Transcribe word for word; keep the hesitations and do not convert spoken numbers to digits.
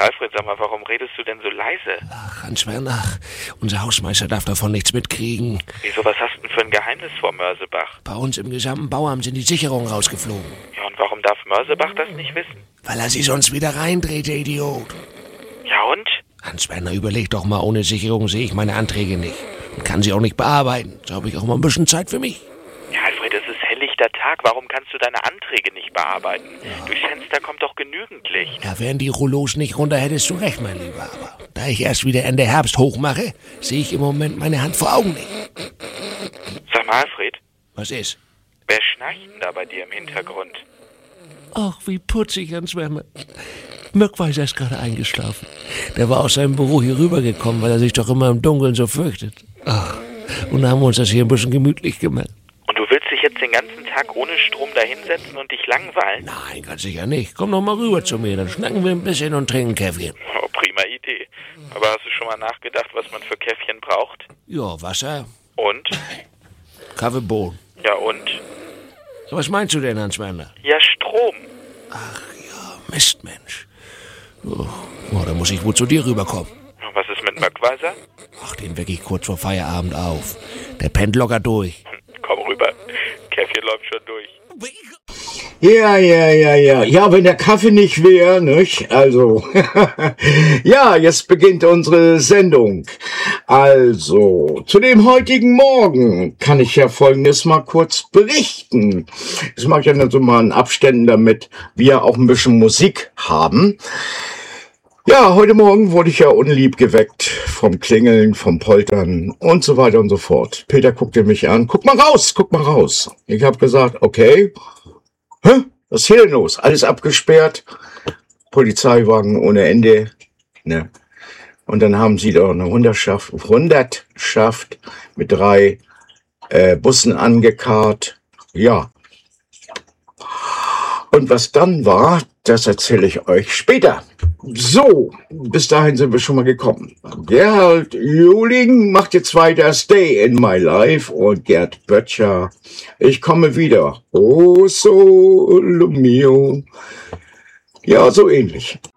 Alfred, sag mal, warum redest du denn so leise? Ach, Hans-Werner, unser Hausmeister darf davon nichts mitkriegen. Wieso, was hast du denn für ein Geheimnis vor Mörsebach? Bei uns im gesamten Bauamt sind die Sicherungen rausgeflogen. Ja, und warum darf Mörsebach das nicht wissen? Weil er sie sonst wieder reindreht, der Idiot. Ja und? Hans-Werner, überleg doch mal, ohne Sicherung sehe ich meine Anträge nicht. Und kann sie auch nicht bearbeiten. So habe ich auch mal ein bisschen Zeit für mich. Ja, Alfred, es ist helllichter Tag. Warum kannst du deine Anträge nicht bearbeiten? Ja. Durchs Fenster kommt doch genügend Licht. Ja, wären die Rollos nicht runter, hättest du recht, mein Lieber. Aber da ich erst wieder Ende Herbst hochmache, sehe ich im Moment meine Hand vor Augen nicht. Sag mal, Alfred. Was ist? Wer schnarcht denn da bei dir im Hintergrund? Ach, wie putzig, Hans-Werner. Möckweiser ist gerade eingeschlafen. Der war aus seinem Büro hier rübergekommen, weil er sich doch immer im Dunkeln so fürchtet. Ach, und da haben wir uns das hier ein bisschen gemütlich gemacht. Und du willst dich jetzt den ganzen Tag ohne Strom da hinsetzen und dich langweilen? Nein, ganz sicher nicht. Komm doch mal rüber zu mir, dann schnacken wir ein bisschen und trinken Käffchen. Oh, prima Idee. Aber hast du schon mal nachgedacht, was man für Käffchen braucht? Ja, Wasser. Und? Kaffeebohnen. Ja, und? Was meinst du denn, Hans-Werner? Ja, Strom. Ach ja, Mist, Mensch. Oh, oh, da muss ich wohl zu dir rüberkommen. Was ist mit Möckweiser? Ach, den weck ich kurz vor Feierabend auf. Der pennt locker durch. Komm rüber. Käffchen läuft schon durch. Ja, ja, ja, ja. Ja, wenn der Kaffee nicht wäre, nicht? Also, ja, jetzt beginnt unsere Sendung. Also, zu dem heutigen Morgen kann ich ja Folgendes mal kurz berichten. Das mache ich ja dann so mal in Abständen, damit wir auch ein bisschen Musik haben. Ja, heute Morgen wurde ich ja unlieb geweckt vom Klingeln, vom Poltern und so weiter und so fort. Peter guckte mich an. Guck mal raus, guck mal raus. Ich habe gesagt, okay. Hä? Was ist hier denn los? Alles abgesperrt. Polizeiwagen ohne Ende. Ne? Und dann haben sie da eine Hundertschaft, Hundertschaft mit drei äh, Bussen angekarrt. Ja. Und was dann war, das erzähle ich euch später. So, bis dahin sind wir schon mal gekommen. Gerhard Juhling macht jetzt weiter Stay in My Life und Gerd Böttcher, ich komme wieder. Oh, solo mio. Ja, so ähnlich.